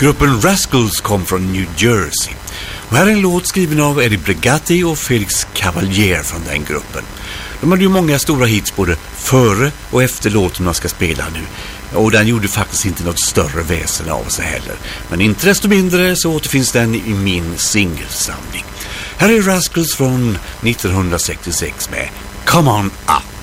Gruppen Rascals kom från New Jersey. Och här är en låt skriven av Eddie Brigatti och Felix Cavalier från den gruppen. De hade ju många stora hits både före och efter låten man ska spela nu. Och den gjorde faktiskt inte något större väsen av sig heller. Men inte desto mindre så återfinns den i min singelsamling. Här är Rascals från 1966 med Come On Up.